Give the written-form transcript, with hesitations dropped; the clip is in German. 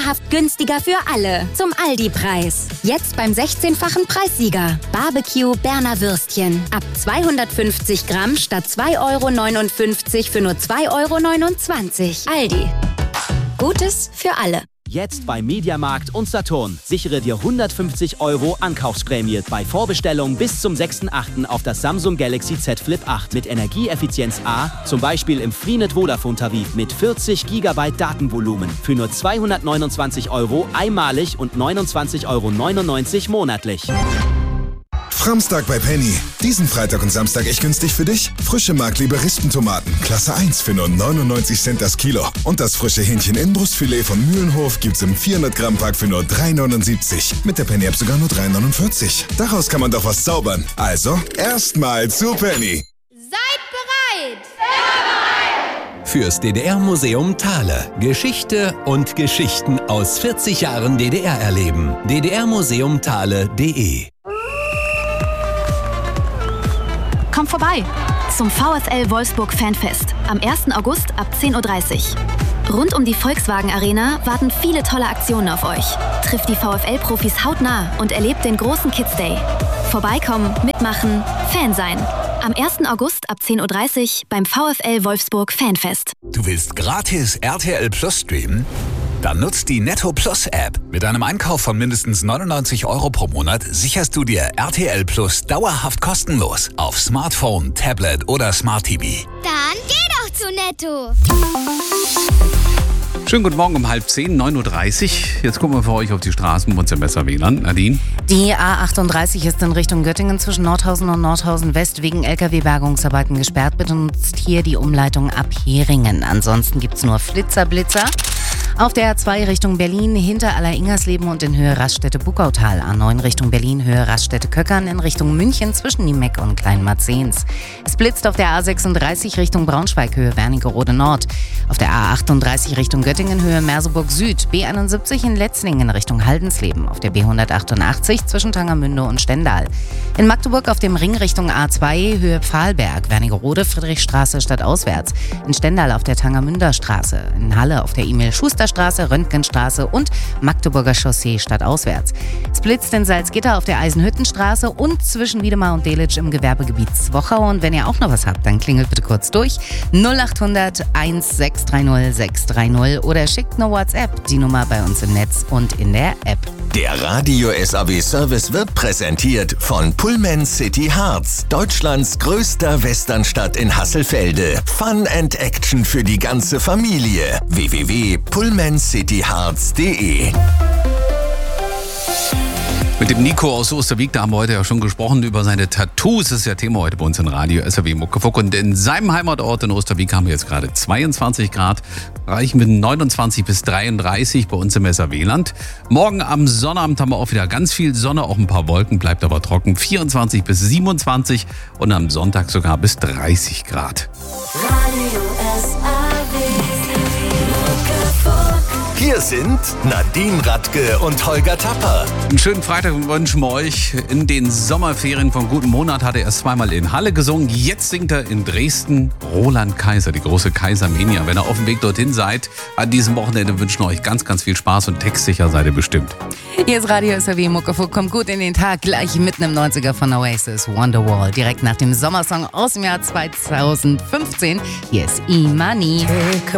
dauerhaft günstiger für alle. Zum Aldi-Preis. Jetzt beim 16-fachen Preissieger. Barbecue Berner Würstchen. Ab 250 Gramm statt 2,59 € für nur 2,29 €. Aldi. Gutes für alle. Jetzt bei Mediamarkt und Saturn. Sichere dir 150 € Ankaufsprämie bei Vorbestellung bis zum 6.8. auf das Samsung Galaxy Z Flip 8 mit Energieeffizienz A, zum Beispiel im Freenet Vodafone-Tarif mit 40 GB Datenvolumen für nur 229 € einmalig und 29,99 € monatlich. Framstag bei Penny. Diesen Freitag und Samstag echt günstig für dich? Frische Mark-Lieberistentomaten, Klasse 1 für nur 99 Cent das Kilo. Und das frische Hähnchen-Innenbrustfilet von Mühlenhof gibt's im 400-Gramm-Pack für nur 3,79. Mit der Penny-App sogar nur 3,49. Daraus kann man doch was zaubern. Also, erstmal zu Penny. Seid bereit! Fürs DDR-Museum Thale. Geschichte und Geschichten aus 40 Jahren DDR erleben. ddrmuseumthale.de. Kommt vorbei zum VfL Wolfsburg Fanfest am 1. August ab 10:30 Uhr. Rund um die Volkswagen Arena warten viele tolle Aktionen auf euch. Trifft die VfL-Profis hautnah und erlebt den großen Kids Day. Vorbeikommen, mitmachen, Fan sein. Am 1. August ab 10:30 Uhr beim VfL Wolfsburg Fanfest. Du willst gratis RTL Plus streamen? Dann nutzt die Netto Plus App. Mit einem Einkauf von mindestens 99 € pro Monat sicherst du dir RTL Plus dauerhaft kostenlos auf Smartphone, Tablet oder Smart TV. Dann geh doch zu Netto! Schönen guten Morgen um 9:30 Uhr. Jetzt gucken wir für euch auf die Straßen und besser WLAN. Nadine? Die A38 ist in Richtung Göttingen zwischen Nordhausen und Nordhausen West wegen LKW-Bergungsarbeiten gesperrt. Bitte nutzt hier die Umleitung ab Heringen. Ansonsten gibt's nur Blitzer. Auf der A2 Richtung Berlin hinter Aller-Ingersleben und in Höhe Raststätte-Bukautal. A9 Richtung Berlin, Höhe Raststätte-Köckern in Richtung München zwischen Niemeck und Kleinmarzens. Es blitzt auf der A36 Richtung Braunschweig, Höhe Wernigerode Nord. Auf der A38 Richtung Göttingen, Höhe Merseburg Süd. B71 in Letzlingen Richtung Haldensleben. Auf der B188 zwischen Tangermünde und Stendal. In Magdeburg auf dem Ring Richtung A2, Höhe Pfahlberg. Wernigerode, Friedrichstraße stadtauswärts. In Stendal auf der Tangermünder Straße. In Halle auf der Emil-Schuster Straße, Röntgenstraße und Magdeburger Chaussee stadtauswärts. Es blitzt in Salzgitter auf der Eisenhüttenstraße und zwischen Wiedemar und Delitzsch im Gewerbegebiet Zwochau. Und wenn ihr auch noch was habt, dann klingelt bitte kurz durch 0800 1630 630 oder schickt eine WhatsApp. Die Nummer bei uns im Netz und in der App. Der Radio SAW Service wird präsentiert von Pullman City Hearts, Deutschlands größter Westernstadt in Hasselfelde. Fun and Action für die ganze Familie. www.pullmancityhearts.de. Mit dem Nico aus Osterwieck, da haben wir heute ja schon gesprochen über seine Tattoos. Das ist ja Thema heute bei uns in Radio SAW Muckefuck. Und in seinem Heimatort in Osterwieck haben wir jetzt gerade 22 Grad. Reichen mit 29 bis 33 bei uns im SAW-Land. Morgen am Sonnabend haben wir auch wieder ganz viel Sonne, auch ein paar Wolken, bleibt aber trocken. 24 bis 27 und am Sonntag sogar bis 30 Grad. Radio SAW. Hier sind Nadine Radke und Holger Tapper. Einen schönen Freitag wünschen wir euch. In den Sommerferien von Guten Monat hat er erst zweimal in Halle gesungen. Jetzt singt er in Dresden Roland Kaiser, die große Kaisermania. Wenn ihr auf dem Weg dorthin seid, an diesem Wochenende wünschen wir euch ganz, ganz viel Spaß und textsicher seid ihr bestimmt. Hier ist Radio SAW Muckefuck, kommt gut in den Tag, gleich mitten im 90er von Oasis, Wonderwall, direkt nach dem Sommersong aus dem Jahr 2015. Hier ist E-Money.